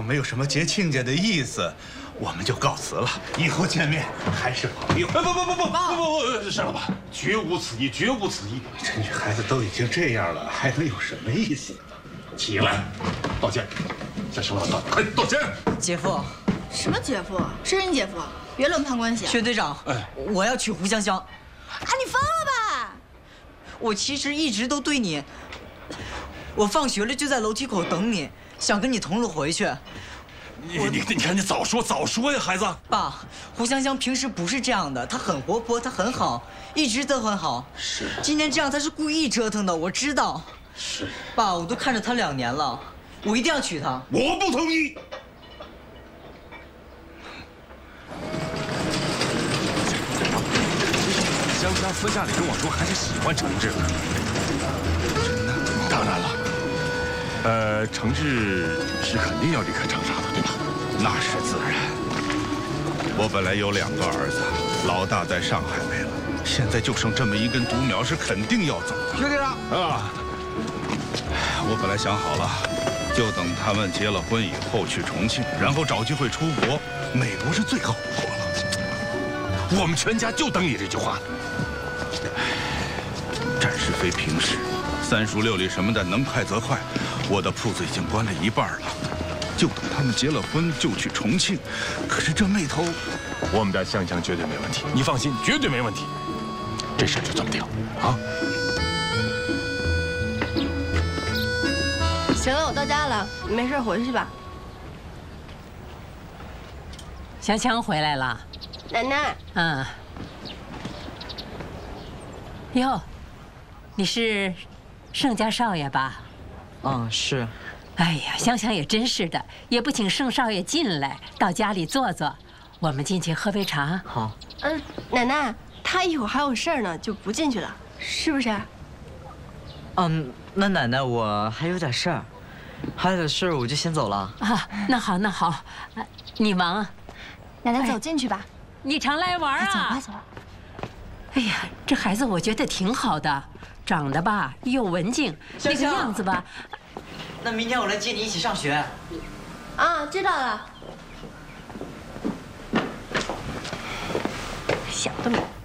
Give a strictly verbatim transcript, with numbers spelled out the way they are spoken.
没有什么结亲家的意思，我们就告辞了。以后见面还是朋友。不不不不不不不不，沈老板，绝无此意，绝无此意。这女孩子都已经这样了，还能有什么意思？起来，道歉，向沈老板快道歉。 姐夫， 什么姐夫？谁是你姐夫？别乱攀关系。 薛队长，哎，我要娶胡香香。 啊，你疯了吧？ 我其实一直都对你，我放学了就在楼梯口等你，想跟你同路回去。 你你你看你早说早说呀，孩子。 爸，胡香香平时不是这样的，她很活泼，她很好，一直都很好。 是。今天这样，她是故意折腾的，我知道。 是。 爸，我都看着她两年了，我一定要娶她。 我不同意。 香香私下里跟我说，还是喜欢程志的。真的？当然了。呃，程志是肯定要离开长沙的，对吧？ 那是自然。我本来有两个儿子，老大在上海没了，现在就剩这么一根独苗，是肯定要走的。 薛队长啊，我本来想好了，就等他们结了婚以后去重庆，然后找机会出国。美国是最好不过了。 我们全家就等你这句话。 战事非平时，三书六礼什么的能快则快。我的铺子已经关了一半了，就等他们结了婚就去重庆。可是这妹头， 我们家香香绝对没问题，你放心，绝对没问题。这事就这么定啊！ 行了，我到家了，你没事回去吧。 香香回来了， 奶奶。 嗯。哟，你是盛家少爷吧？ 嗯，是。 哎呀，香香也真是的，也不请盛少爷进来，到家里坐坐。我们进去喝杯茶。 好。 嗯，奶奶，他一会儿还有事儿呢，就不进去了，是不是？ 嗯，那奶奶我还有点事儿，还有点事儿，我就先走了。 啊，那好，那好，你忙。 奶奶走进去吧。 你常来玩啊。 走吧，走吧。 哎呀，这孩子我觉得挺好的。长得吧又文静，那个样子吧。 那明天我来接你一起上学。 啊，知道了。想得美。